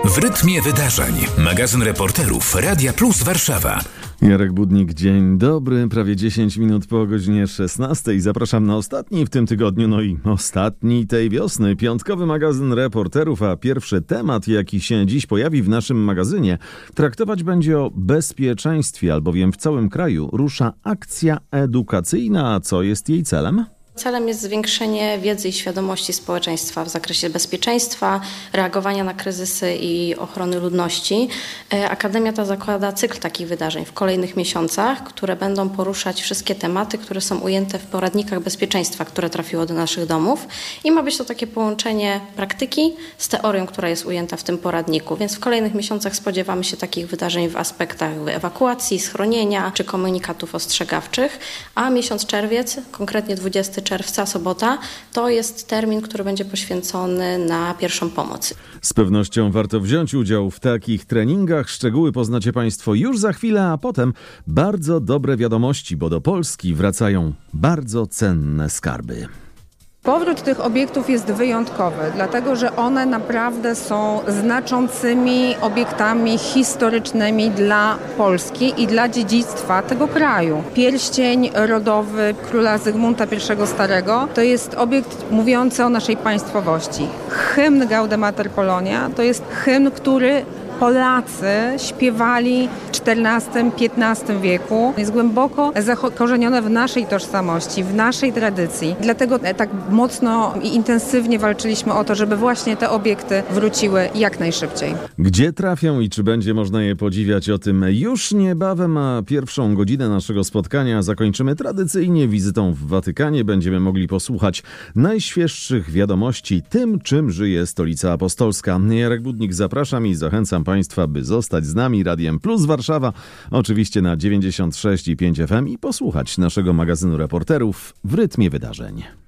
W rytmie wydarzeń. Magazyn reporterów Radia Plus Warszawa. Jarek Budnik, dzień dobry. Prawie 10 minut po godzinie 16. Zapraszam na ostatni w tym tygodniu, no i ostatni tej wiosny. Piątkowy magazyn reporterów, a pierwszy temat, jaki się dziś pojawi w naszym magazynie, traktować będzie o bezpieczeństwie, albowiem w całym kraju rusza akcja edukacyjna. A co jest jej celem? Celem jest zwiększenie wiedzy i świadomości społeczeństwa w zakresie bezpieczeństwa, reagowania na kryzysy i ochrony ludności. Akademia ta zakłada cykl takich wydarzeń w kolejnych miesiącach, które będą poruszać wszystkie tematy, które są ujęte w poradnikach bezpieczeństwa, które trafiło do naszych domów. I ma być to takie połączenie praktyki z teorią, która jest ujęta w tym poradniku. Więc w kolejnych miesiącach spodziewamy się takich wydarzeń w aspektach ewakuacji, schronienia czy komunikatów ostrzegawczych. A miesiąc czerwiec, konkretnie 20 czerwca, sobota, to jest termin, który będzie poświęcony na pierwszą pomoc. Z pewnością warto wziąć udział w takich treningach. Szczegóły poznacie Państwo już za chwilę, a potem bardzo dobre wiadomości, bo do Polski wracają bardzo cenne skarby. Powrót tych obiektów jest wyjątkowy, dlatego że one naprawdę są znaczącymi obiektami historycznymi dla Polski i dla dziedzictwa tego kraju. Pierścień rodowy króla Zygmunta I Starego to jest obiekt mówiący o naszej państwowości. Hymn Gaude Mater Polonia to jest hymn, który Polacy śpiewali w XIV-XV wieku. Jest głęboko zakorzenione w naszej tożsamości, w naszej tradycji. Dlatego tak mocno i intensywnie walczyliśmy o to, żeby właśnie te obiekty wróciły jak najszybciej. Gdzie trafią i czy będzie można je podziwiać, o tym już niebawem, a pierwszą godzinę naszego spotkania zakończymy tradycyjnie wizytą w Watykanie. Będziemy mogli posłuchać najświeższych wiadomości tym, czym żyje Stolica Apostolska. Jarek Budnik, zapraszam i zachęcam Państwa, by zostać z nami Radiem Plus Warszawa, oczywiście na 96,5 FM i posłuchać naszego magazynu reporterów w rytmie wydarzeń.